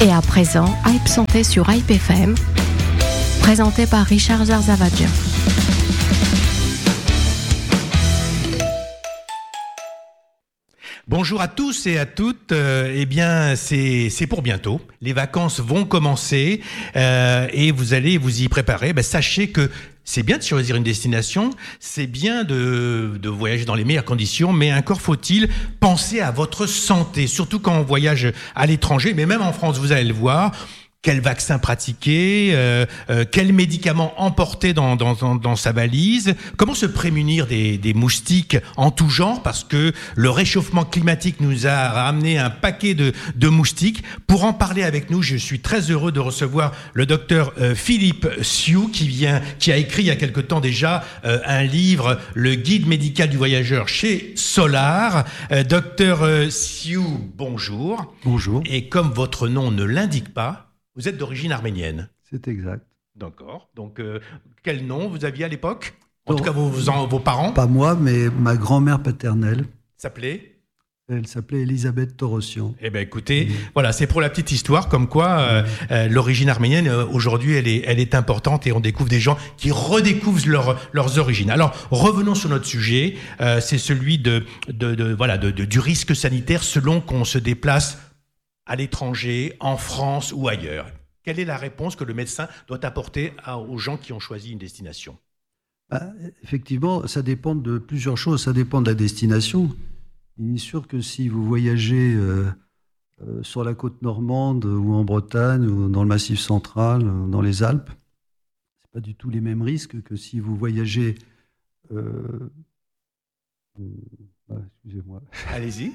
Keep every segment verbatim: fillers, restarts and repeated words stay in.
Et à présent, Hype Santé sur Hype F M, présenté par Richard Zarzavadjian. Bonjour à tous et à toutes. Euh, eh bien, c'est c'est pour bientôt. Les vacances vont commencer euh, et vous allez vous y préparer. Ben, sachez que c'est bien de choisir une destination, c'est bien de de voyager dans les meilleures conditions, mais encore faut-il penser à votre santé, surtout quand on voyage à l'étranger, mais même en France, vous allez le voir. Quel vaccin pratiquer, euh, euh, quels médicaments emporter dans, dans, dans, dans sa valise, comment se prémunir des, des moustiques en tout genre, parce que le réchauffement climatique nous a ramené un paquet de, de moustiques. Pour en parler avec nous, je suis très heureux de recevoir le docteur euh, Philippe Sioux, qui vient, qui a écrit il y a quelque temps déjà euh, un livre, Le Guide médical du voyageur chez Solar. Euh, docteur euh, Sioux, bonjour. Bonjour. Et comme votre nom ne l'indique pas, vous êtes d'origine arménienne. C'est exact. D'accord. Donc, euh, quel nom vous aviez à l'époque ? En tout cas, vos, vos, vos parents ? Pas moi, mais ma grand-mère paternelle. S'appelait ? Elle s'appelait Elisabeth Torossian. Eh bien, écoutez, mmh. voilà, c'est pour la petite histoire, comme quoi euh, mmh. euh, l'origine arménienne, euh, aujourd'hui, elle est, elle est importante et on découvre des gens qui redécouvrent leur, leurs origines. Alors, revenons sur notre sujet. Euh, c'est celui de, de, de, voilà, de, de, du risque sanitaire selon qu'on se déplace à l'étranger, en France ou ailleurs. Quelle est la réponse que le médecin doit apporter à, aux gens qui ont choisi une destination ? Bah, effectivement, ça dépend de plusieurs choses. Ça dépend de la destination. Il est sûr que si vous voyagez euh, euh, sur la côte normande ou en Bretagne ou dans le Massif central, ou dans les Alpes, c'est pas du tout les mêmes risques que si vous voyagez... Euh... Ah, excusez-moi. Allez-y.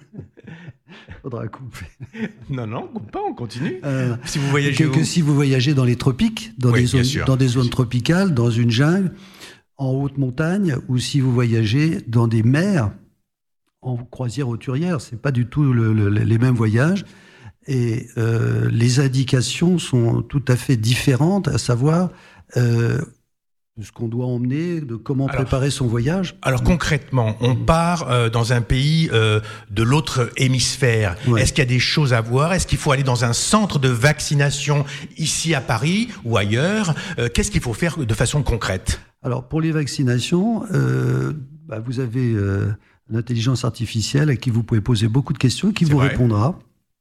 Faudra couper. Non, non, coupe pas, on continue. Euh, si vous voyagez que, que si vous voyagez dans les tropiques, dans oui, des zones, sûr, dans des zones tropicales, dans une jungle, en haute montagne, ou si vous voyagez dans des mers, en croisière hauturière, c'est pas du tout le, le, les mêmes voyages. Et euh, les indications sont tout à fait différentes, à savoir... Euh, de ce qu'on doit emmener, de comment alors, préparer son voyage. Alors concrètement, on part euh, dans un pays euh, de l'autre hémisphère. Ouais. Est-ce qu'il y a des choses à voir ? Est-ce qu'il faut aller dans un centre de vaccination ici à Paris ou ailleurs ? euh, Qu'est-ce qu'il faut faire de façon concrète ? Alors pour les vaccinations, euh, bah, vous avez euh, l'intelligence artificielle à qui vous pouvez poser beaucoup de questions, qui C'est vous vrai. répondra.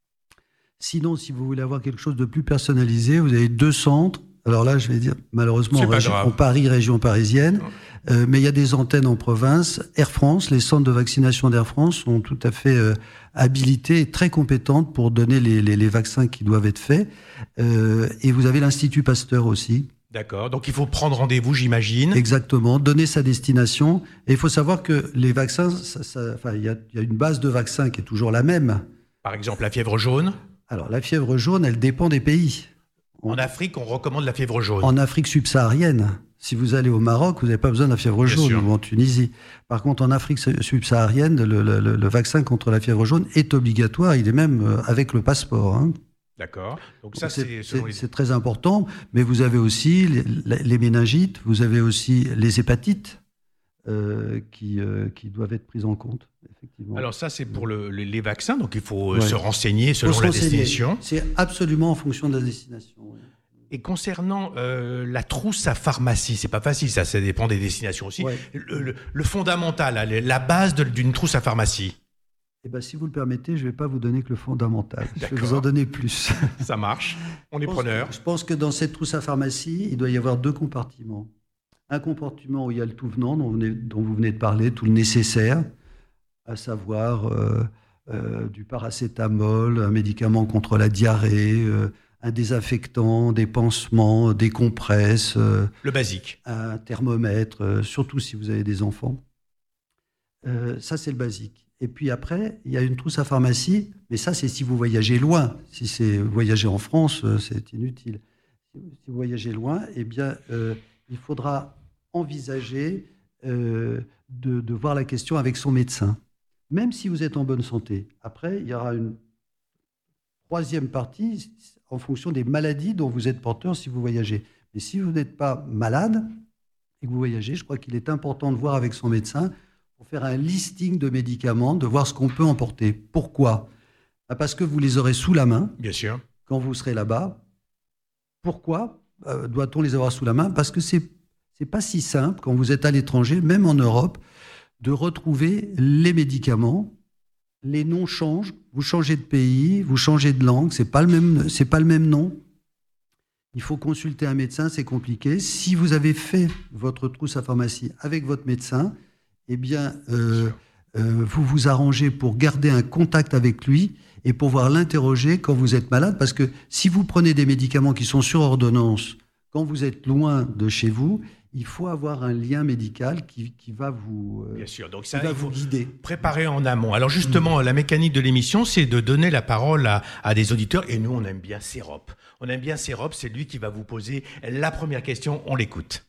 Sinon, si vous voulez avoir quelque chose de plus personnalisé, vous avez deux centres. Alors là, je vais dire, malheureusement, en, région, en Paris, région parisienne, euh, mais il y a des antennes en province. Air France, les centres de vaccination d'Air France sont tout à fait euh, habilités et très compétentes pour donner les, les, les vaccins qui doivent être faits. Euh, et vous avez l'Institut Pasteur aussi. D'accord, donc il faut prendre rendez-vous, j'imagine. Exactement, donner sa destination. Et il faut savoir que les vaccins, ça, ça, enfin, il y a, il y a une base de vaccins qui est toujours la même. Par exemple, la fièvre jaune ? Alors, la fièvre jaune, elle dépend des pays. En Afrique, on recommande la fièvre jaune. En Afrique subsaharienne. Si vous allez au Maroc, vous n'avez pas besoin de la fièvre Bien jaune, sûr. Ou en Tunisie. Par contre, en Afrique subsaharienne, le, le, le vaccin contre la fièvre jaune est obligatoire. Il est même avec le passeport. Hein. D'accord. Donc ça, c'est, c'est, c'est, les... c'est très important. Mais vous avez aussi les, les méningites, vous avez aussi les hépatites euh, qui, euh, qui doivent être prises en compte. Effectivement. Alors ça, c'est pour le, les, les vaccins, donc il faut ouais. se renseigner selon se la renseigner. destination. C'est absolument en fonction de la destination. Oui. Et concernant euh, la trousse à pharmacie, c'est pas facile, ça, ça dépend des destinations aussi. Ouais. Le, le, le fondamental, la base de, d'une trousse à pharmacie. Eh ben, si vous le permettez, je ne vais pas vous donner que le fondamental. D'accord. Je vais vous en donner plus. Ça marche, on est preneur. Je pense que dans cette trousse à pharmacie, il doit y avoir deux compartiments. Un compartiment où il y a le tout venant, dont vous venez, dont vous venez de parler, tout le nécessaire, à savoir euh, euh, du paracétamol, un médicament contre la diarrhée, euh, un désinfectant, des pansements, des compresses. Euh, le basique. Un thermomètre, euh, surtout si vous avez des enfants. Euh, ça, c'est le basique. Et puis après, il y a une trousse à pharmacie, mais ça, c'est si vous voyagez loin. Si c'est voyager en France, euh, c'est inutile. Si vous voyagez loin, eh bien, euh, il faudra envisager euh, de, de voir la question avec son médecin. Même si vous êtes en bonne santé. Après, il y aura une troisième partie en fonction des maladies dont vous êtes porteur si vous voyagez. Mais si vous n'êtes pas malade et que vous voyagez, je crois qu'il est important de voir avec son médecin pour faire un listing de médicaments, de voir ce qu'on peut emporter. Pourquoi ? Parce que vous les aurez sous la main. Bien sûr. quand vous serez là-bas. Pourquoi euh, doit-on les avoir sous la main ? Parce que c'est c'est pas si simple, quand vous êtes à l'étranger, même en Europe, de retrouver les médicaments. Les noms changent, vous changez de pays, vous changez de langue, c'est pas le même, c'est pas le même nom. Il faut consulter un médecin, c'est compliqué. Si vous avez fait votre trousse à pharmacie avec votre médecin, eh bien, euh, euh, vous vous arrangez pour garder un contact avec lui et pouvoir l'interroger quand vous êtes malade. Parce que si vous prenez des médicaments qui sont sur ordonnance, quand vous êtes loin de chez vous, il faut avoir un lien médical qui, qui va vous, euh, Bien sûr. Donc qui ça, va il vous faut guider. Préparer en amont. Alors justement, mmh. la mécanique de l'émission, c'est de donner la parole à, à des auditeurs. Et nous, on aime bien Sérop. On aime bien Sérop, c'est lui qui va vous poser la première question. On l'écoute.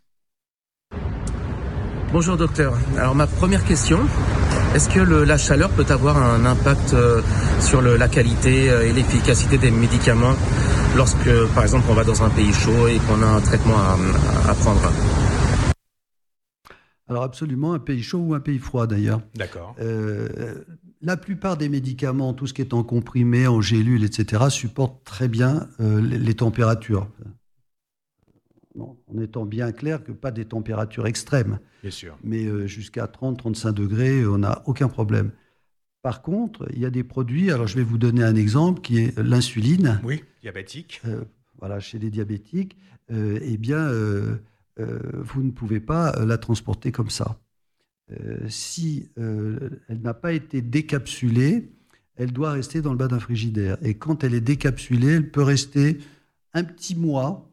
Bonjour docteur. Alors ma première question, est-ce que le, la chaleur peut avoir un impact euh, sur le, la qualité euh, et l'efficacité des médicaments lorsque, par exemple, on va dans un pays chaud et qu'on a un traitement à, à prendre ? Alors absolument, un pays chaud ou un pays froid d'ailleurs. D'accord. Euh, la plupart des médicaments, tout ce qui est en comprimé, en gélule, et cetera, supportent très bien euh, les, les températures. Non, en étant bien clair que pas des températures extrêmes. Bien sûr. Mais euh, jusqu'à trente à trente-cinq degrés, on n'a aucun problème. Par contre, il y a des produits, alors je vais vous donner un exemple, qui est l'insuline. Oui, diabétique. Euh, voilà, chez les diabétiques, euh, eh bien... Euh, Euh, vous ne pouvez pas euh, la transporter comme ça. Euh, si euh, elle n'a pas été décapsulée, elle doit rester dans le bas d'un frigidaire. Et quand elle est décapsulée, elle peut rester un petit mois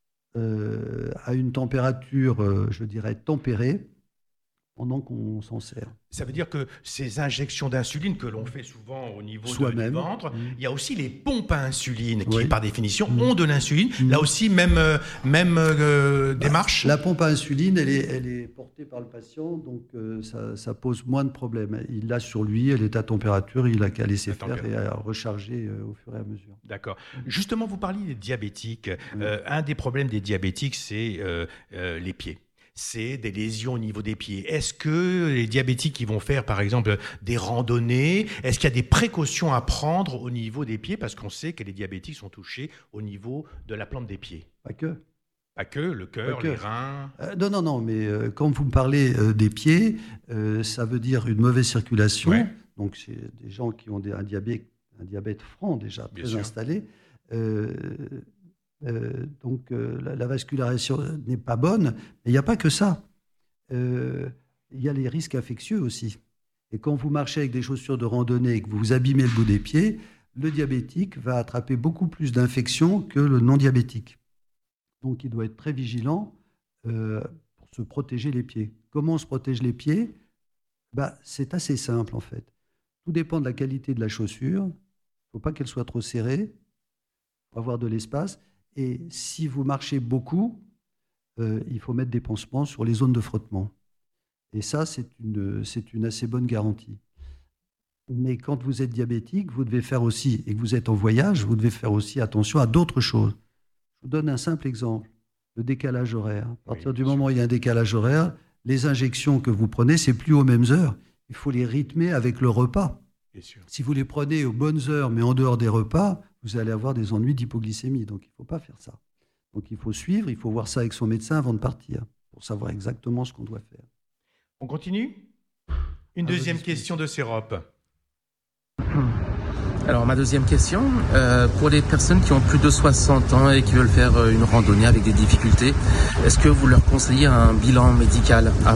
euh, à une température, euh, je dirais, tempérée, pendant qu'on s'en sert. Ça veut dire que ces injections d'insuline que l'on fait souvent au niveau de, du ventre, mmh. il y a aussi les pompes à insuline qui, oui. par définition, mmh. ont de l'insuline. Mmh. Là aussi, même, même euh, bah, démarche. La pompe à insuline, elle est, elle est portée par le patient, donc euh, ça, ça pose moins de problèmes. Il l'a sur lui, elle est à température, il a qu'à laisser faire et à recharger euh, au fur et à mesure. D'accord. Justement, vous parliez des diabétiques. Mmh. Euh, un des problèmes des diabétiques, c'est euh, euh, les pieds. C'est des lésions au niveau des pieds. Est-ce que les diabétiques qui vont faire, par exemple, des randonnées, est-ce qu'il y a des précautions à prendre au niveau des pieds ? Parce qu'on sait que les diabétiques sont touchés au niveau de la plante des pieds. Pas que. Pas que, le cœur, les reins. Euh, non, non, non, mais euh, quand vous me parlez euh, des pieds, euh, ça veut dire une mauvaise circulation. Ouais. Donc, c'est des gens qui ont des, un, diabète, un diabète franc déjà, Bien très sûr. installé. Euh, Euh, donc euh, la, la vascularisation n'est pas bonne, mais il n'y a pas que ça. Euh, il y a les risques infectieux aussi. Et quand vous marchez avec des chaussures de randonnée et que vous vous abîmez le bout des pieds, le diabétique va attraper beaucoup plus d'infections que le non-diabétique. Donc il doit être très vigilant euh, pour se protéger les pieds. Comment on se protège les pieds ? Bah, c'est assez simple en fait. Tout dépend de la qualité de la chaussure. Il ne faut pas qu'elle soit trop serrée. Il faut avoir de l'espace. Et si vous marchez beaucoup, euh, il faut mettre des pansements sur les zones de frottement. Et ça, c'est une, c'est une assez bonne garantie. Mais quand vous êtes diabétique, vous devez faire aussi, et que vous êtes en voyage, vous devez faire aussi attention à d'autres choses. Je vous donne un simple exemple, le décalage horaire. À partir oui, du moment où il y a un décalage horaire, les injections que vous prenez, c'est plus aux mêmes heures. Il faut les rythmer avec le repas. Bien sûr. Si vous les prenez aux bonnes heures, mais en dehors des repas, vous allez avoir des ennuis d'hypoglycémie. Donc, il ne faut pas faire ça. Donc, il faut suivre, il faut voir ça avec son médecin avant de partir, pour savoir exactement ce qu'on doit faire. On continue ? Une ah, deuxième question de Sérop. Alors, ma deuxième question, euh, pour les personnes qui ont plus de soixante ans et qui veulent faire une randonnée avec des difficultés, est-ce que vous leur conseillez un bilan médical avant ?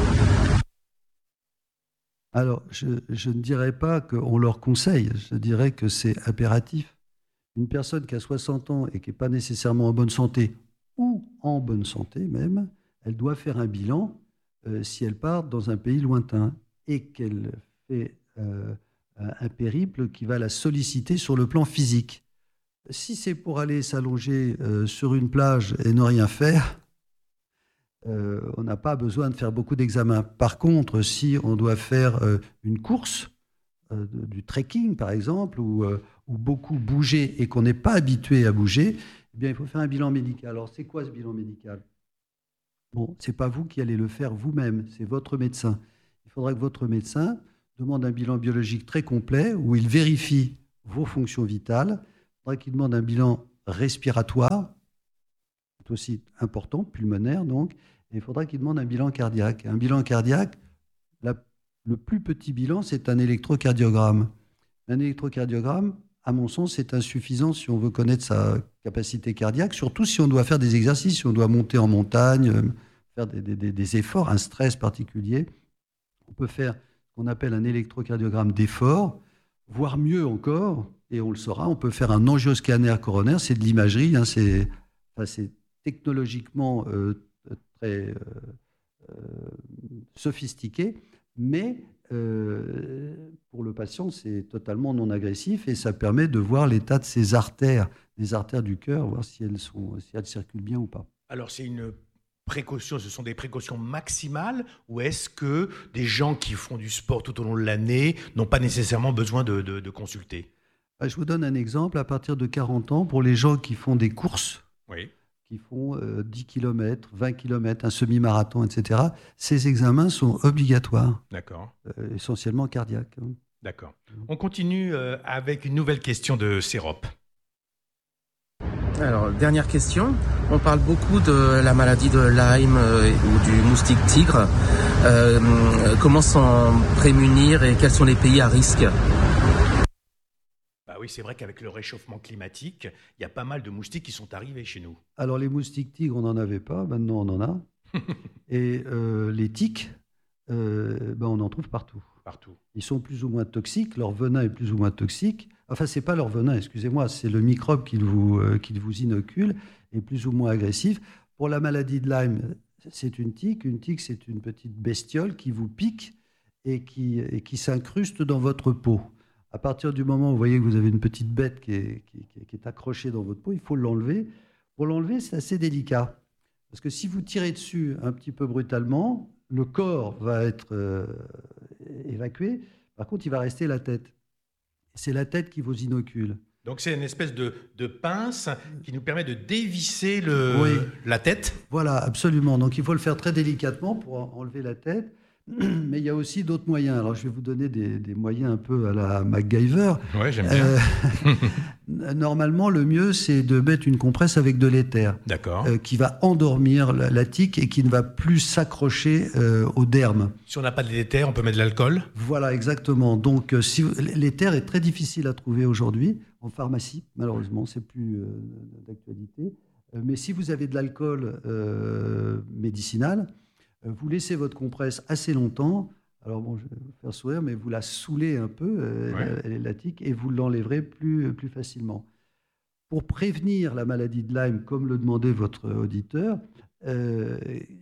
Alors, je, je ne dirais pas qu'on leur conseille, je dirais que c'est impératif. Une personne qui a soixante ans et qui n'est pas nécessairement en bonne santé, ou en bonne santé même, elle doit faire un bilan euh, si elle part dans un pays lointain et qu'elle fait euh, un périple qui va la solliciter sur le plan physique. Si c'est pour aller s'allonger euh, sur une plage et ne rien faire, Euh, on n'a pas besoin de faire beaucoup d'examens. Par contre, si on doit faire euh, une course, euh, du trekking par exemple, ou, euh, ou beaucoup bouger et qu'on n'est pas habitué à bouger, eh bien, il faut faire un bilan médical. Alors, c'est quoi ce bilan médical ? Bon, ce n'est pas vous qui allez le faire vous-même, c'est votre médecin. Il faudra que votre médecin demande un bilan biologique très complet où il vérifie vos fonctions vitales, faudra qu'il demande un bilan respiratoire, c'est aussi important, pulmonaire donc, et il faudra qu'il demande un bilan cardiaque. Un bilan cardiaque, la, le plus petit bilan, c'est un électrocardiogramme. Un électrocardiogramme, à mon sens, c'est insuffisant si on veut connaître sa capacité cardiaque, surtout si on doit faire des exercices, si on doit monter en montagne, faire des, des, des efforts, un stress particulier. On peut faire ce qu'on appelle un électrocardiogramme d'effort, voire mieux encore, et on le saura, on peut faire un angioscanner coronaire, c'est de l'imagerie, hein, c'est, enfin, c'est technologiquement euh, très euh, euh, sophistiqué, mais euh, pour le patient, c'est totalement non agressif et ça permet de voir l'état de ses artères, des artères du cœur, voir si elles, sont, si elles circulent bien ou pas. Alors, c'est une précaution, ce sont des précautions maximales ou est-ce que des gens qui font du sport tout au long de l'année n'ont pas nécessairement besoin de, de, de consulter ? Je vous donne un exemple. À partir de quarante ans, pour les gens qui font des courses, oui. qui font euh, dix kilomètres, vingt kilomètres, un semi-marathon, et cetera, ces examens sont obligatoires. D'accord. Euh, essentiellement cardiaques. D'accord. On continue euh, avec une nouvelle question de Sérop. Alors, dernière question. On parle beaucoup de la maladie de Lyme euh, ou du moustique tigre. Euh, comment s'en prémunir et quels sont les pays à risque ? Bah oui, c'est vrai qu'avec le réchauffement climatique, il y a pas mal de moustiques qui sont arrivés chez nous. Alors, les moustiques tigres, on n'en avait pas. Maintenant, on en a. Et euh, les tiques, euh, ben, on en trouve partout. Partout. Ils sont plus ou moins toxiques. Leur venin est plus ou moins toxique. Enfin, c'est pas leur venin, excusez-moi, c'est le microbe qu'ils vous, euh, qu'ils vous inoculent, est plus ou moins agressif. Pour la maladie de Lyme, c'est une tique. Une tique, c'est une petite bestiole qui vous pique et qui, et qui s'incruste dans votre peau. À partir du moment où vous voyez que vous avez une petite bête qui est, qui, qui est accrochée dans votre peau, il faut l'enlever. Pour l'enlever, c'est assez délicat. Parce que si vous tirez dessus un petit peu brutalement, le corps va être euh, évacué. Par contre, il va rester la tête. C'est la tête qui vous inocule. Donc c'est une espèce de, de pince qui nous permet de dévisser le, oui. la tête. Voilà, absolument. Donc il faut le faire très délicatement pour enlever la tête. Mais il y a aussi d'autres moyens. Alors je vais vous donner des, des moyens un peu à la MacGyver. Ouais, j'aime bien. Euh, normalement, le mieux, c'est de mettre une compresse avec de l'éther. D'accord. Euh, qui va endormir la, la tique et qui ne va plus s'accrocher euh, au derme. Si on n'a pas de l'éther, on peut mettre de l'alcool ? Voilà, exactement. Donc euh, si, l'éther est très difficile à trouver aujourd'hui en pharmacie. Malheureusement, c'est plus euh, d'actualité. Euh, mais si vous avez de l'alcool euh, médicinal, vous laissez votre compresse assez longtemps. Alors bon, je vais vous faire sourire, mais vous la saoulez un peu, euh, ouais. Elle est la tique, et vous l'enlèverez plus, plus facilement. Pour prévenir la maladie de Lyme, comme le demandait votre auditeur, euh,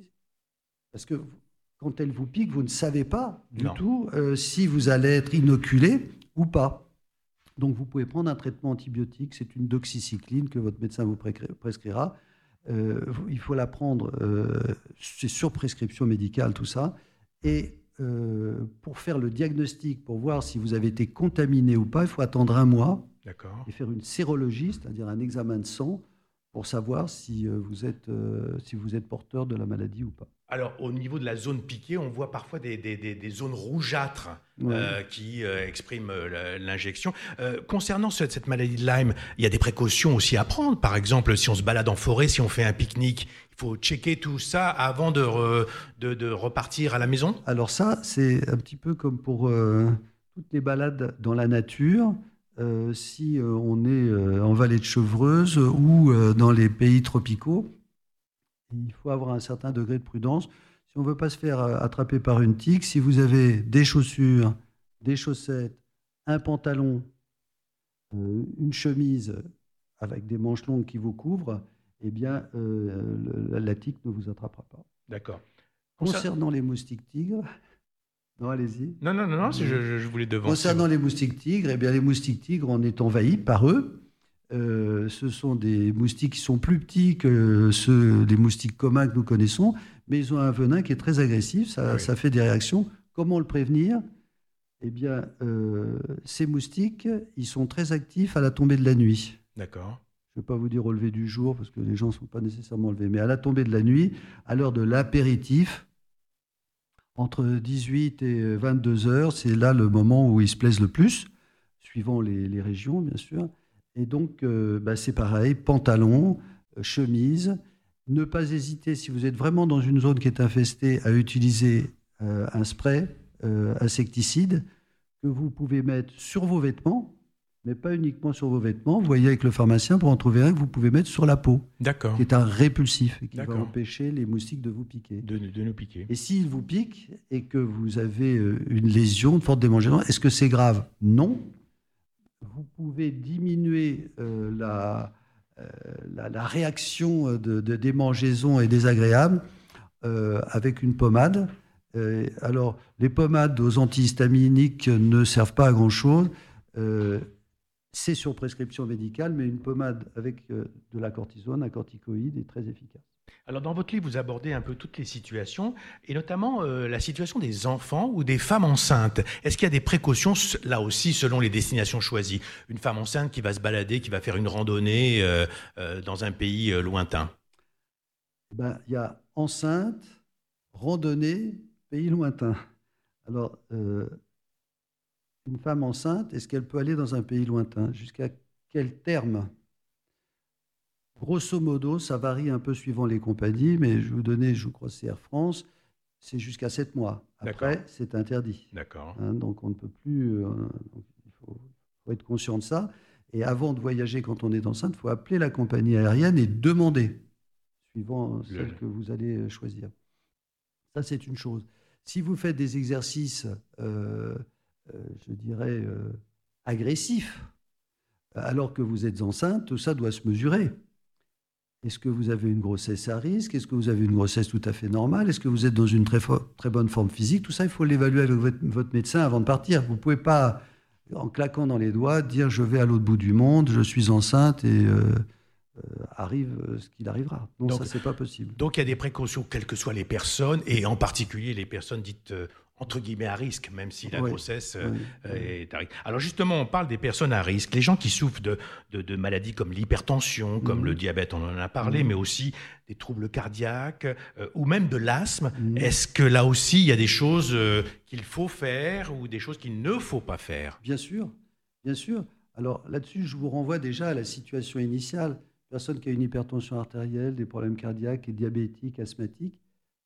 parce que quand elle vous pique, vous ne savez pas du non. tout euh, si vous allez être inoculé ou pas. Donc vous pouvez prendre un traitement antibiotique, c'est une doxycycline que votre médecin vous prescrira. Euh, il faut la prendre, euh, c'est sur prescription médicale, tout ça. Et euh, pour faire le diagnostic, pour voir si vous avez été contaminé ou pas, il faut attendre un mois. D'accord. Et faire une sérologie, c'est-à-dire un examen de sang, pour savoir si, euh, vous êtes, euh, si vous êtes porteur de la maladie ou pas. Alors, au niveau de la zone piquée, on voit parfois des, des, des, des zones rougeâtres ouais. euh, qui euh, expriment euh, l'injection. Euh, concernant cette, cette maladie de Lyme, il y a des précautions aussi à prendre. Par exemple, si on se balade en forêt, si on fait un pique-nique, il faut checker tout ça avant de, re, de, de repartir à la maison ? Alors ça, c'est un petit peu comme pour euh, toutes les balades dans la nature. Euh, si euh, on est euh, en vallée de Chevreuse ou euh, dans les pays tropicaux, il faut avoir un certain degré de prudence. Si on ne veut pas se faire attraper par une tique, si vous avez des chaussures, des chaussettes, un pantalon, euh, une chemise avec des manches longues qui vous couvrent, eh bien, euh, le, la tique ne vous attrapera pas. D'accord. Concernant les moustiques tigres... Non, allez-y. Non, non, non, non je, je voulais devancer. Concernant les moustiques tigres, eh bien, les moustiques tigres, on est envahis par eux. Euh, ce sont des moustiques qui sont plus petits que ceux des moustiques communs que nous connaissons, mais ils ont un venin qui est très agressif, ça, oui. ça fait des réactions. Comment le prévenir ? Eh bien, euh, ces moustiques, ils sont très actifs à la tombée de la nuit. D'accord. Je ne vais pas vous dire au lever du jour, parce que les gens ne sont pas nécessairement levés, mais à la tombée de la nuit, à l'heure de l'apéritif, entre dix-huit et vingt-deux heures, c'est là le moment où ils se plaisent le plus, suivant les, les régions, bien sûr. Et donc, euh, bah, c'est pareil, pantalon, euh, chemise. Ne pas hésiter, si vous êtes vraiment dans une zone qui est infestée, à utiliser euh, un spray euh, insecticide que vous pouvez mettre sur vos vêtements, mais pas uniquement sur vos vêtements. Vous voyez avec le pharamacien, pour en trouver un que vous pouvez mettre sur la peau. D'accord. Qui est un répulsif et qui D'accord. va empêcher les moustiques de vous piquer. De, de nous piquer. Et s'ils vous piquent et que vous avez une lésion, une forte démangeaison, est-ce que c'est grave ? Non. Vous pouvez diminuer euh, la, euh, la, la réaction de, de démangeaison et désagréable euh, avec une pommade. Euh, alors, les pommades aux antihistaminiques ne servent pas à grand-chose. Euh, c'est sur prescription médicale, mais une pommade avec euh, de la cortisone, un corticoïde, est très efficace. Alors, dans votre livre, vous abordez un peu toutes les situations, et notamment euh, la situation des enfants ou des femmes enceintes. Est-ce qu'il y a des précautions, là aussi, selon les destinations choisies ? Une femme enceinte qui va se balader, qui va faire une randonnée euh, euh, dans un pays euh, lointain. Ben, il y a enceinte, randonnée, pays lointain. Alors, euh, une femme enceinte, est-ce qu'elle peut aller dans un pays lointain ? Jusqu'à quel terme ? Grosso modo, ça varie un peu suivant les compagnies, mais je vais vous donner, je crois, c'est Air France, c'est jusqu'à sept mois. Après, D'accord. c'est interdit. D'accord. Hein, donc, on ne peut plus. Euh, donc il faut, faut être conscient de ça. Et avant de voyager, quand on est enceinte, il faut appeler la compagnie aérienne et demander, suivant celle Le... que vous allez choisir. Ça, c'est une chose. Si vous faites des exercices, euh, euh, je dirais, euh, agressifs, alors que vous êtes enceinte, tout ça doit se mesurer. Est-ce que vous avez une grossesse à risque ? Est-ce que vous avez une grossesse tout à fait normale ? Est-ce que vous êtes dans une très, fo- très bonne forme physique ? Tout ça, il faut l'évaluer avec votre, votre médecin avant de partir. Vous ne pouvez pas, en claquant dans les doigts, dire « je vais à l'autre bout du monde, je suis enceinte et euh, euh, arrive ce qu'il arrivera ». Non, donc, ça, ce n'est pas possible. Donc, il y a des précautions, quelles que soient les personnes, et en particulier les personnes dites euh, entre guillemets à risque, même si la oui, grossesse euh, oui, est à risque. Alors justement, on parle des personnes à risque, les gens qui souffrent de, de, de maladies comme l'hypertension, comme mmh. le diabète, on en a parlé, mmh. mais aussi des troubles cardiaques euh, ou même de l'asthme. Mmh. Est-ce que là aussi, il y a des choses euh, qu'il faut faire ou des choses qu'il ne faut pas faire ? Bien sûr, bien sûr. Alors là-dessus, je vous renvoie déjà à la situation initiale. Personne qui a une hypertension artérielle, des problèmes cardiaques et diabétiques, asthmatiques,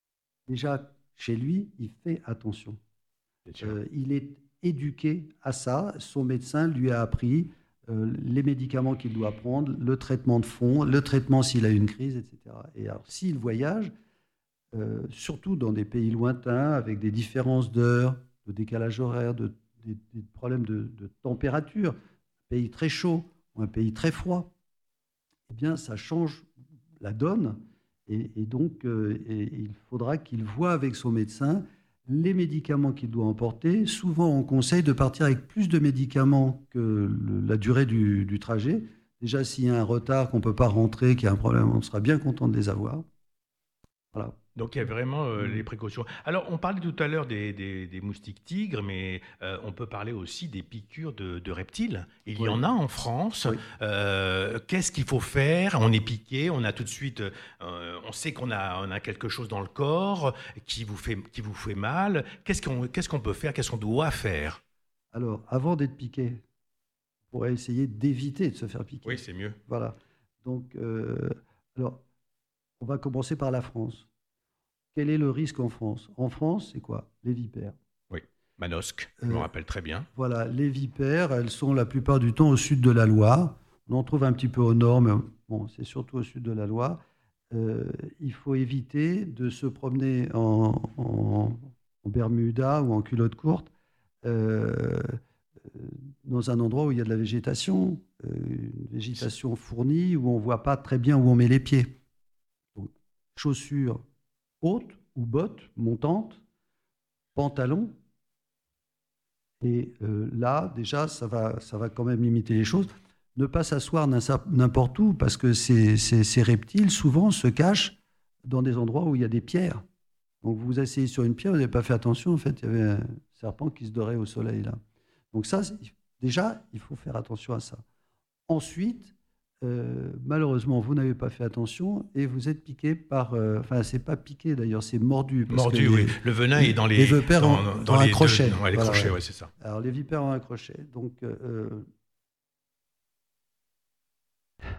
déjà, chez lui, il fait attention. Euh, il est éduqué à ça. Son médecin lui a appris euh, les médicaments qu'il doit prendre, le traitement de fond, le traitement s'il a une crise, et cetera. Et alors, s'il voyage, euh, surtout dans des pays lointains, avec des différences d'heures, de décalage horaire, de, des, des problèmes de, de température, un pays très chaud ou un pays très froid, eh bien, ça change la donne. Et, et donc, euh, et il faudra qu'il voie avec son médecin les médicaments qu'il doit emporter. Souvent, on conseille de partir avec plus de médicaments que le, la durée du, du trajet. Déjà, s'il y a un retard, qu'on ne peut pas rentrer, qu'il y a un problème, on sera bien content de les avoir. Voilà. Donc, il y a vraiment euh, les précautions. Alors, on parlait tout à l'heure des, des, des moustiques tigres, mais euh, on peut parler aussi des piqûres de, de reptiles. Il oui. y en a en France. Oui. Euh, qu'est-ce qu'il faut faire ? On est piqué, on a tout de suite, euh, on sait qu'on a, on a quelque chose dans le corps qui vous fait, qui vous fait mal. Qu'est-ce qu'on, qu'est-ce qu'on peut faire ? Qu'est-ce qu'on doit faire ? Alors, avant d'être piqué, on pourrait essayer d'éviter de se faire piquer. Oui, c'est mieux. Voilà. Donc, euh, alors, on va commencer par la France. Quel est le risque en France ? En France, c'est quoi ? Les vipères. Oui, Manosque, je euh, me rappelle très bien. Voilà, les vipères, elles sont la plupart du temps au sud de la Loire. On en trouve un petit peu au nord, mais bon, c'est surtout au sud de la Loire. Euh, il faut éviter de se promener en, en, en Bermuda ou en culotte courte euh, dans un endroit où il y a de la végétation, euh, une végétation fournie, où on ne voit pas très bien où on met les pieds. Donc, chaussures hautes ou bottes montantes, pantalons. Et euh, là, déjà, ça va, ça va quand même limiter les choses. Ne pas s'asseoir n'importe où, parce que ces, ces, ces reptiles, souvent, se cachent dans des endroits où il y a des pierres. Donc, vous vous asseyez sur une pierre, vous n'avez pas fait attention, en fait, il y avait un serpent qui se dorait au soleil, là. Donc ça, déjà, il faut faire attention à ça. Ensuite, Euh, malheureusement, vous n'avez pas fait attention et vous êtes piqué par... Euh, enfin, c'est pas piqué d'ailleurs, c'est mordu. Parce mordu, que les, oui. Le venin les, est dans les... Les vipères dans, ont, dans ont les un crochet. Deux, ouais, les voilà, crochets, ouais. ouais, c'est ça. Alors, les vipères ont un crochet. Donc, euh,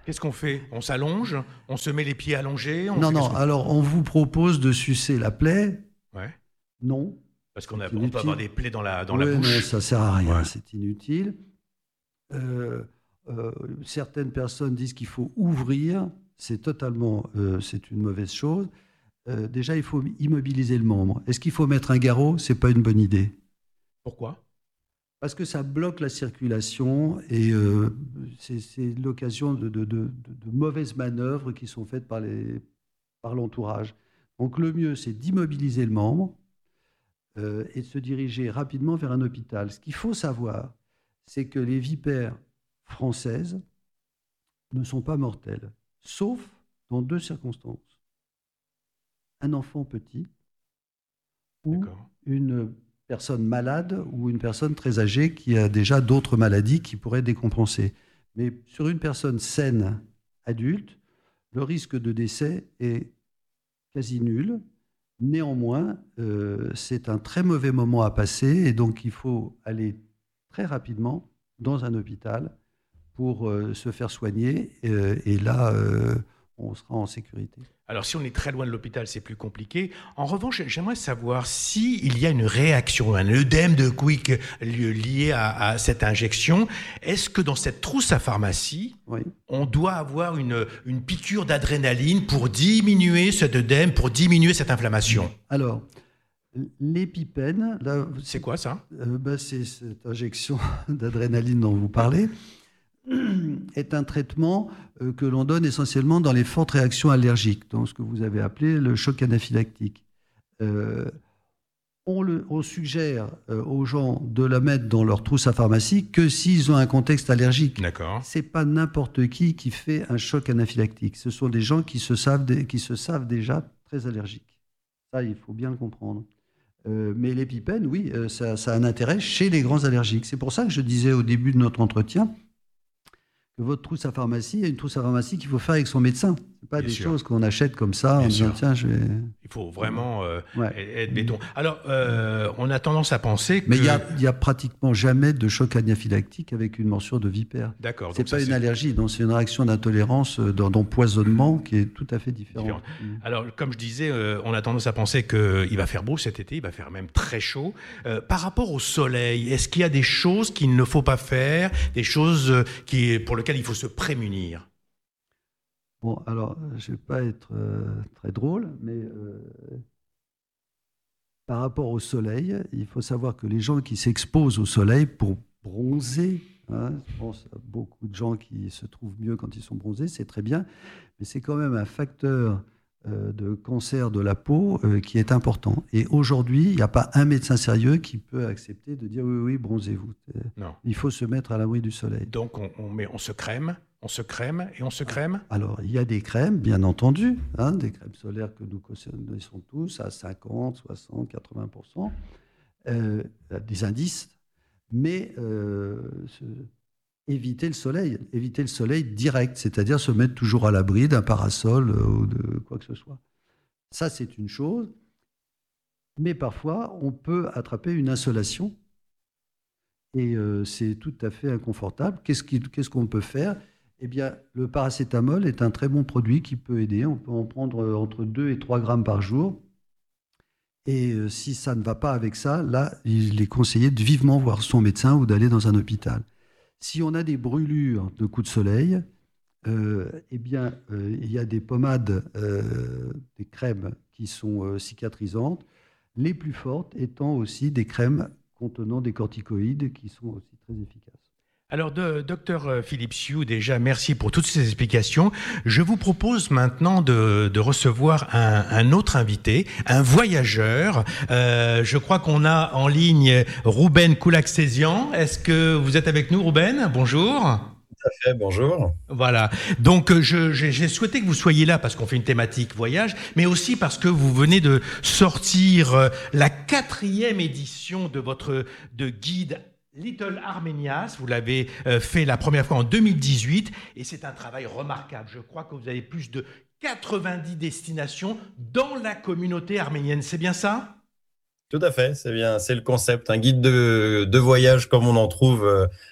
Qu'est-ce qu'on fait? On s'allonge? On se met les pieds allongés? On Non, fait- non. qu'est-ce qu'on- Alors, on vous propose de sucer la plaie. Ouais. Non. Parce qu'on a, C'est on peut inutile. avoir des plaies dans la, dans Ouais, la non, bouche. ça sert à rien, Ouais. c'est inutile. Euh, euh, certaines personnes disent qu'il faut ouvrir. C'est totalement, euh, c'est une mauvaise chose. Euh, déjà, il faut immobiliser le membre. Est-ce qu'il faut mettre un garrot? C'est pas une bonne idée. Pourquoi? Parce que ça bloque la circulation et euh, c'est, c'est l'occasion de, de- de- de- de mauvaises manœuvres qui sont faites par, les, par l'entourage. Donc le mieux, c'est d'immobiliser le membre euh, et de se diriger rapidement vers un hôpital. Ce qu'il faut savoir, c'est que les vipères françaises ne sont pas mortelles, sauf dans deux circonstances. Un enfant petit ou D'accord. une personne malade ou une personne très âgée qui a déjà d'autres maladies qui pourraient décompenser. Mais sur une personne saine, adulte, le risque de décès est quasi nul. Néanmoins, euh, c'est un très mauvais moment à passer et donc il faut aller très rapidement dans un hôpital pour euh, se faire soigner euh, et là, euh, on sera en sécurité. Alors, si on est très loin de l'hôpital, c'est plus compliqué. En revanche, j'aimerais savoir s'il y a une réaction, un œdème de Quick li- lié à, à cette injection. Est-ce que dans cette trousse à pharmacie, Oui. on doit avoir une, une piqûre d'adrénaline pour diminuer cet œdème, pour diminuer cette inflammation? Alors, l'épipène, là, C'est quoi ça? Euh, ben, c'est cette injection d'adrénaline dont vous parlez, est un traitement euh, que l'on donne essentiellement dans les fortes réactions allergiques, dans ce que vous avez appelé le choc anaphylactique. Euh, on, le, on suggère euh, aux gens de la mettre dans leur trousse à pharmacie que s'ils ont un contexte allergique. D'accord. C'est pas n'importe qui qui fait un choc anaphylactique. Ce sont des gens qui se savent, dé- qui se savent déjà très allergiques. Ça, il faut bien le comprendre. Euh, mais l'épipène, oui, euh, ça, ça a un intérêt chez les grands allergiques. C'est pour ça que je disais au début de notre entretien que votre trousse à pharmacie, il y a une trousse à pharmacie qu'il faut faire avec son médecin. Ce pas Bien des sûr. choses qu'on achète comme ça Bien en disant sûr. tiens, je vais. Il faut vraiment euh, Ouais. être béton. Alors, euh, on a tendance à penser que... Mais il n'y a, il y a pratiquement jamais de choc anaphylactique avec une morsure de vipère. D'accord. C'est donc ça, pas une c'est allergie, donc c'est une réaction d'intolérance, euh, d'en- d'empoisonnement qui est tout à fait différente. différent. Alors, comme je disais, euh, on a tendance à penser qu'il va faire beau cet été, il va faire même très chaud. Euh, par rapport au soleil, est-ce qu'il y a des choses qu'il ne faut pas faire, des choses euh, qui, pour lesquelles il faut se prémunir? Bon, alors, je ne vais pas être euh, très drôle, mais euh, par rapport au soleil, il faut savoir que les gens qui s'exposent au soleil pour bronzer, hein, je pense à beaucoup de gens qui se trouvent mieux quand ils sont bronzés, c'est très bien, mais c'est quand même un facteur euh, de cancer de la peau euh, qui est important. Et aujourd'hui, il n'y a pas un médecin sérieux qui peut accepter de dire oui, oui, bronzez-vous. Non. Il faut se mettre à l'abri du soleil. Donc, on, on, met, on se crème, on se crème et on se crème. Alors, il y a des crèmes, bien entendu, hein, des crèmes solaires que nous connaissons tous à cinquante, soixante, quatre-vingts pour cent, euh, des indices, mais euh, ce- éviter le soleil, éviter le soleil direct, c'est-à-dire se mettre toujours à l'abri d'un parasol euh, ou de quoi que ce soit. Ça, c'est une chose, mais parfois, on peut attraper une insolation et euh, c'est tout à fait inconfortable. Qu'est-ce qui- qu'est-ce qu'on peut faire? Eh bien, le paracétamol est un très bon produit qui peut aider. On peut en prendre entre deux et trois grammes par jour. Et euh, si ça ne va pas avec ça, là, il est conseillé de vivement voir son médecin ou d'aller dans un hôpital. Si on a des brûlures de coups de soleil, euh, eh bien, euh, il y a des pommades, euh, des crèmes qui sont euh, cicatrisantes, les plus fortes étant aussi des crèmes contenant des corticoïdes qui sont aussi très efficaces. Alors, de, docteur Philippe Sioux, déjà, merci pour toutes ces explications. Je vous propose maintenant de, de recevoir un, un autre invité, un voyageur. Euh, je crois qu'on a en ligne Rouben Koulaksesian. Est-ce que vous êtes avec nous, Rouben? Bonjour. Tout à fait, bonjour. Voilà. Donc, je, j'ai, j'ai souhaité que vous soyez là parce qu'on fait une thématique voyage, mais aussi parce que vous venez de sortir euh, la quatrième édition de votre de guide Little Armenias. Vous l'avez euh, fait la première fois en deux mille dix-huit et c'est un travail remarquable. Je crois que vous avez plus de quatre-vingt-dix destinations dans la communauté arménienne. C'est bien ça? Tout à fait, c'est bien, c'est le concept, un guide de, de voyage comme on en trouve euh,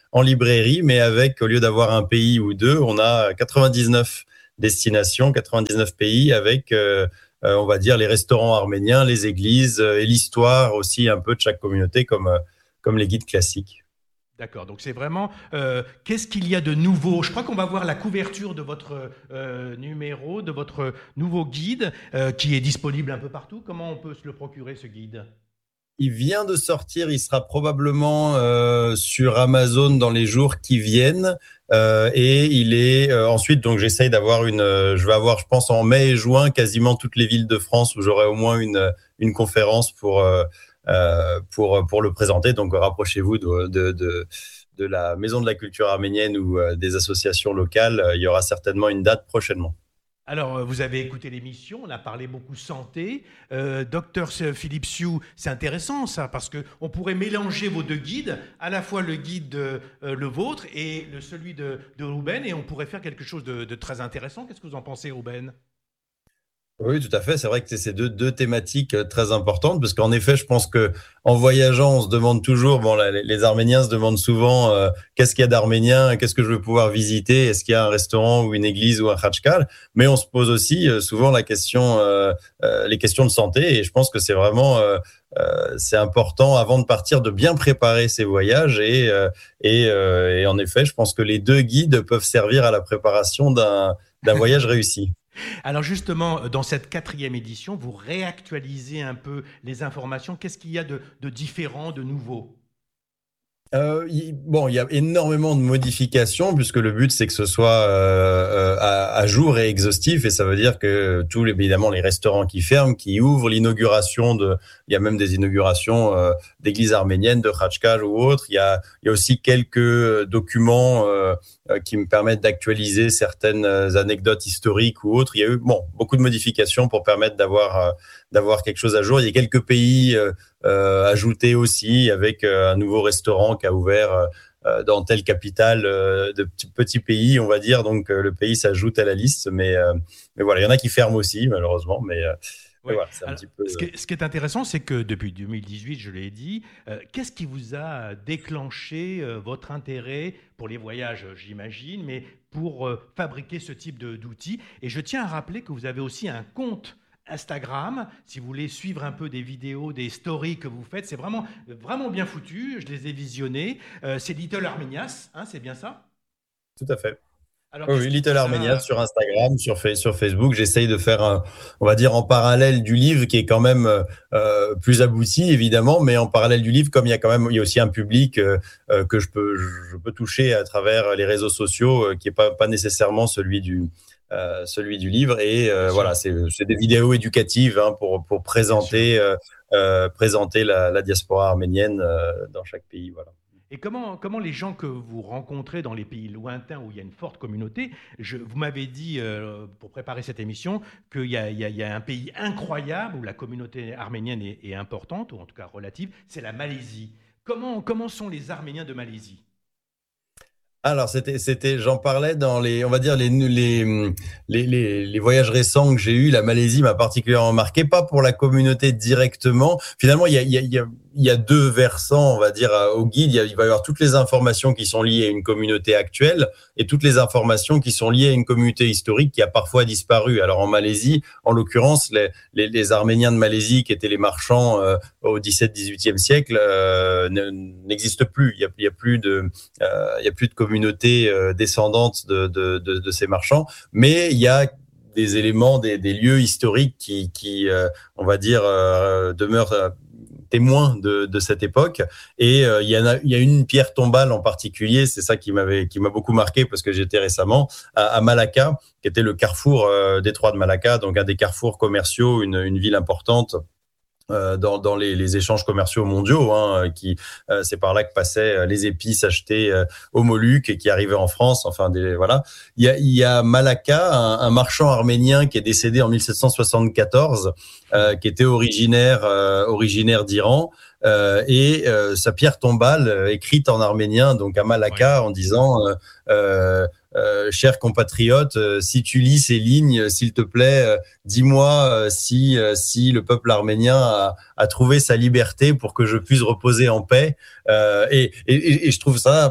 en librairie, mais avec, au lieu d'avoir un pays ou deux, on a quatre-vingt-dix-neuf destinations, quatre-vingt-dix-neuf pays avec, euh, euh, on va dire, les restaurants arméniens, les églises euh, et l'histoire aussi un peu de chaque communauté comme, euh, comme les guides classiques. D'accord, donc c'est vraiment, euh, qu'est-ce qu'il y a de nouveau? Je crois qu'on va voir la couverture de votre euh, numéro, de votre nouveau guide euh, qui est disponible un peu partout. Comment on peut se le procurer, ce guide? Il vient de sortir, il sera probablement euh, sur Amazon dans les jours qui viennent. Euh, et il est euh, ensuite, donc j'essaye d'avoir une, euh, je vais avoir, je pense en mai et juin, quasiment toutes les villes de France où j'aurai au moins une une conférence pour euh, euh, pour pour le présenter. Donc rapprochez-vous de de de, de la Maison de la Culture arménienne ou euh, des associations locales. Il y aura certainement une date prochainement. Alors, vous avez écouté l'émission, on a parlé beaucoup santé. Euh, Docteur Philippe Sioux, c'est intéressant ça, parce qu'on pourrait mélanger vos deux guides, à la fois le guide, de, euh, le vôtre, et le, celui de, de Ruben, et on pourrait faire quelque chose de, de très intéressant. Qu'est-ce que vous en pensez, Ruben ? Oui, tout à fait. C'est vrai que c'est ces deux, deux thématiques très importantes, parce qu'en effet, je pense que en voyageant, on se demande toujours, bon, les, les Arméniens se demandent souvent euh, qu'est-ce qu'il y a d'arménien, qu'est-ce que je veux pouvoir visiter, est-ce qu'il y a un restaurant ou une église ou un khatchkal, mais on se pose aussi euh, souvent la question, euh, euh, les questions de santé, et je pense que c'est vraiment euh, euh, c'est important avant de partir de bien préparer ses voyages, et euh, et, euh, et en effet, je pense que les deux guides peuvent servir à la préparation d'un d'un voyage réussi. Alors justement, dans cette quatrième édition, vous réactualisez un peu les informations. Qu'est-ce qu'il y a de, de différent, de nouveau ? Euh, il, bon, il y a énormément de modifications puisque le but c'est que ce soit euh, à, à jour et exhaustif, et ça veut dire que tous les, évidemment les restaurants qui ferment, qui ouvrent, l'inauguration de, il y a même des inaugurations euh, d'églises arméniennes, de khatchkal ou autres. Il y a, il y a aussi quelques documents euh, qui me permettent d'actualiser certaines anecdotes historiques ou autres. Il y a eu bon beaucoup de modifications pour permettre d'avoir d'avoir quelque chose à jour. Il y a quelques pays euh, euh, ajoutés aussi, avec euh, un nouveau restaurant qui a ouvert euh, dans telle capitale euh, de petits, petits pays, on va dire. Donc euh, le pays s'ajoute à la liste, mais euh, mais voilà, il y en a qui ferment aussi malheureusement, mais euh, Ouais. voilà, c'est un Alors, petit peu... ce, qui est, ce qui est intéressant, c'est que depuis deux mille dix-huit, je l'ai dit, euh, qu'est-ce qui vous a déclenché euh, votre intérêt pour les voyages, j'imagine, mais pour euh, fabriquer ce type de, d'outils? Et je tiens à rappeler que vous avez aussi un compte Instagram, si vous voulez suivre un peu des vidéos, des stories que vous faites. C'est vraiment, vraiment bien foutu, je les ai visionnés. Euh, c'est Little Armenias, hein, c'est bien ça? Tout à fait. Alors, Oui, Little Armenias sur Instagram, sur, sur Facebook. J'essaye de faire, un, on va dire, en parallèle du livre qui est quand même euh, plus abouti, évidemment, mais en parallèle du livre, comme il y a quand même, il y a aussi un public euh, que je peux, je peux toucher à travers les réseaux sociaux, euh, qui est pas, pas nécessairement celui du, euh, celui du livre. Et euh, voilà, c'est, c'est des vidéos éducatives hein, pour, pour présenter, euh, euh, présenter la, la diaspora arménienne euh, dans chaque pays. Voilà. Et comment, comment les gens que vous rencontrez dans les pays lointains où il y a une forte communauté, je, vous m'avez dit euh, pour préparer cette émission qu'il y a, il y a, il y a un pays incroyable où la communauté arménienne est, est importante, ou en tout cas relative, c'est la Malaisie. Comment, comment sont les Arméniens de Malaisie ? Alors, c'était, c'était, j'en parlais dans les, on va dire, les, les, les, les, les voyages récents que j'ai eus. La Malaisie m'a particulièrement marqué, pas pour la communauté directement. Finalement, il y a, il y a, il y a, il y a deux versants, on va dire, au guide. Il, y a, il va y avoir toutes les informations qui sont liées à une communauté actuelle et toutes les informations qui sont liées à une communauté historique qui a parfois disparu. Alors, en Malaisie, en l'occurrence, les, les, les Arméniens de Malaisie, qui étaient les marchands euh, au dix-septième, dix-huitième siècle, euh, n'existent plus. Il y a, il y a plus de, euh, il y a plus de communauté euh, descendante de, de, de, de ces marchands, mais il y a des éléments, des, des lieux historiques qui, qui euh, on va dire, euh, demeurent euh, témoins de, de cette époque. Et euh, il y en a, il y a une pierre tombale en particulier, c'est ça qui m'avait, qui m'a beaucoup marqué parce que j'étais récemment à, à Malacca, qui était le carrefour euh, détroit de Malacca, donc un des carrefours commerciaux, une, une ville importante. Euh, dans, dans les, les échanges commerciaux mondiaux, hein, qui euh, c'est par là que passaient les épices achetées euh, aux Moluques et qui arrivaient en France. Enfin, des, voilà. Il y a, il y a Malacca, un, un marchand arménien qui est décédé en mille sept cent soixante-quatorze, euh, qui était originaire euh, originaire d'Iran. Euh, et euh, sa pierre tombale euh, écrite en arménien, donc à Malacca, ouais. En disant euh, euh, euh, cher compatriote, euh, si tu lis ces lignes, s'il te plaît, euh, dis-moi euh, si euh, si le peuple arménien a, a trouvé sa liberté pour que je puisse reposer en paix. Euh, et, et, et je trouve ça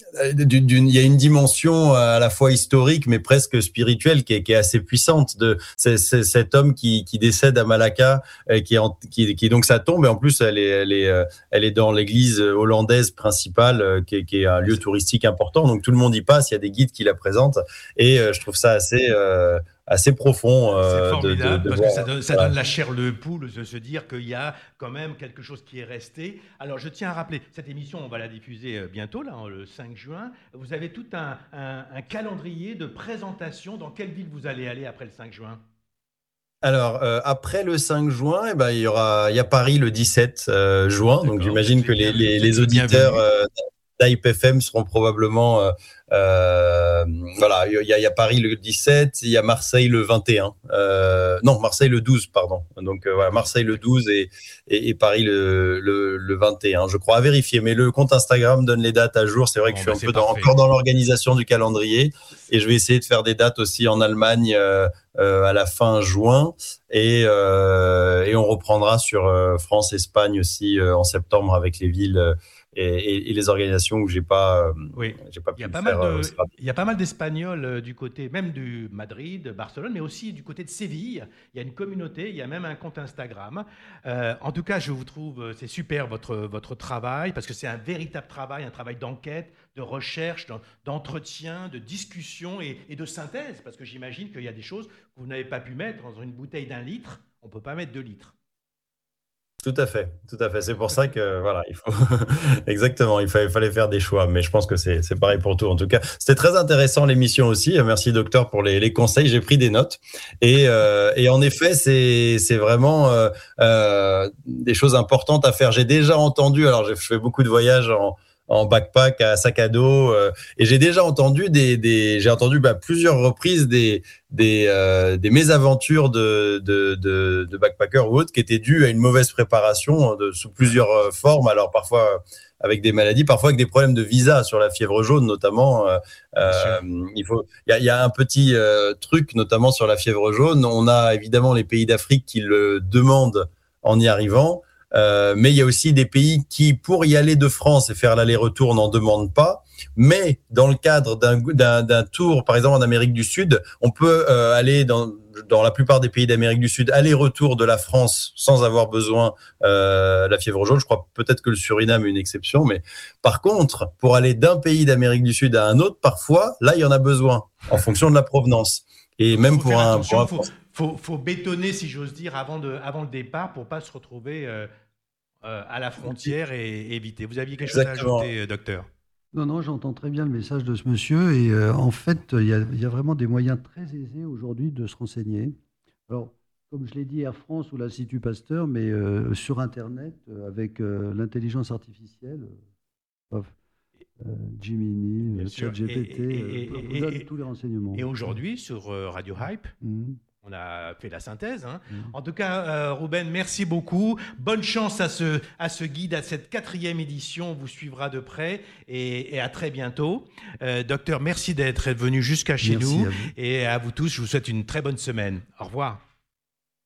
d'une, il y a une dimension à la fois historique mais presque spirituelle qui est, qui est assez puissante de c'est, c'est cet homme qui, qui décède à Malacca, qui est, en, qui, qui est donc sa tombe et en plus elle est, elle est, elle est dans l'église hollandaise principale qui est, qui est un lieu touristique important, donc tout le monde y passe, il y a des guides qui la présentent et je trouve ça assez euh, assez profond. Euh, c'est formidable de, de, de parce voir, que ça donne, ça voilà. donne la chair le poule de se dire qu'il y a quand même quelque chose qui est resté. Alors je tiens à rappeler, cette émission on va la diffuser bientôt, là, le cinq juin. Vous avez tout un, un, un calendrier de présentation. Dans quelle ville vous allez aller après le cinq juin ? Alors, euh, après le cinq juin, eh ben, il y aura, il y a Paris le dix-sept euh, juin. D'accord, donc j'imagine que les, les, les auditeurs euh, d'Hype F M seront probablement... Euh, Euh, voilà, il y a, il y a Paris le dix-sept, il y a Marseille le vingt et un. Euh, non, Marseille le douze, pardon. Donc euh, voilà, Marseille le douze et, et, et Paris le, le, le vingt et un. Je crois à vérifier, mais le compte Instagram donne les dates à jour. C'est vrai que bon, je suis bah un peu dans, encore dans l'organisation du calendrier et je vais essayer de faire des dates aussi en Allemagne euh, euh, à la fin juin et, euh, et on reprendra sur euh, France-Espagne aussi euh, en septembre avec les villes. Euh, Et, et, et les organisations où j'ai pas, oui. j'ai pas pu il y a le pas faire. Mal de, il y a pas mal d'Espagnols euh, du côté, même du Madrid, Barcelone, mais aussi du côté de Séville. Il y a une communauté, il y a même un compte Instagram. Euh, en tout cas, je vous trouve, c'est super votre, votre travail, parce que c'est un véritable travail, un travail d'enquête, de recherche, d'entretien, de discussion et, et de synthèse, parce que j'imagine qu'il y a des choses que vous n'avez pas pu mettre dans une bouteille d'un litre. On ne peut pas mettre deux litres. Tout à fait, tout à fait. C'est pour ça que voilà, il faut exactement, il fallait, il fallait faire des choix. Mais je pense que c'est, c'est pareil pour tout. En tout cas, c'était très intéressant l'émission aussi. Merci docteur pour les, les conseils. J'ai pris des notes et, euh, et en effet, c'est, c'est vraiment euh, euh, des choses importantes à faire. J'ai déjà entendu. Alors, je fais beaucoup de voyages en en backpack à sac à dos euh, et j'ai déjà entendu des, des j'ai entendu bah, plusieurs reprises des des euh, des mésaventures de de de, de backpackers ou autres qui étaient dues à une mauvaise préparation de sous plusieurs euh, formes, alors parfois avec des maladies, parfois avec des problèmes de visa sur la fièvre jaune notamment. Euh, euh, il faut il y a il y a un petit euh, truc notamment sur la fièvre jaune. On a évidemment les pays d'Afrique qui le demandent en y arrivant. Euh, mais il y a aussi des pays qui, pour y aller de France et faire l'aller-retour, n'en demandent pas. Mais dans le cadre d'un, d'un, d'un tour, par exemple en Amérique du Sud, on peut euh, aller dans, dans la plupart des pays d'Amérique du Sud, aller-retour de la France sans avoir besoin euh, la fièvre jaune. Je crois peut-être que le Suriname est une exception, mais par contre, pour aller d'un pays d'Amérique du Sud à un autre, parfois, là, il y en a besoin en fonction de la provenance. Et même faut pour un, pour un... Faut, faut, faut bétonner, si j'ose dire, avant, de, avant le départ pour ne pas se retrouver euh, euh, à la frontière et, et éviter. Vous aviez quelque Exactement. chose à ajouter, docteur ? Non, non, j'entends très bien le message de ce monsieur. Et euh, en fait, il y, y a vraiment des moyens très aisés aujourd'hui de se renseigner. Alors, comme je l'ai dit, Air France ou l'Institut Pasteur, mais euh, sur Internet, euh, avec euh, l'intelligence artificielle, euh, euh, Gemini, ChatGPT, euh, vous donne tous les renseignements. Et aujourd'hui, sur euh, Radio Hype, mmh. on a fait la synthèse. Hein. Mmh. En tout cas, euh, Ruben, merci beaucoup. Bonne chance à ce, à ce guide, à cette quatrième édition. On vous suivra de près et, et à très bientôt. Euh, docteur, merci d'être venu jusqu'à chez merci nous. à vous. Et à vous tous, je vous souhaite une très bonne semaine. Au revoir.